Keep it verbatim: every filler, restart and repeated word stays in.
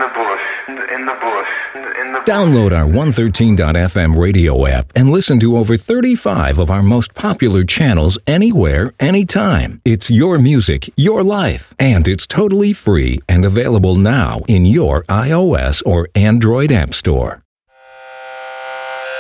the bush, in the bush, in the bush. Download our one thirteen dot f m radio app and listen to over thirty-five of our most popular channels anywhere, anytime. It's your music, your life, and it's totally free and available now in your iOS or Android app store.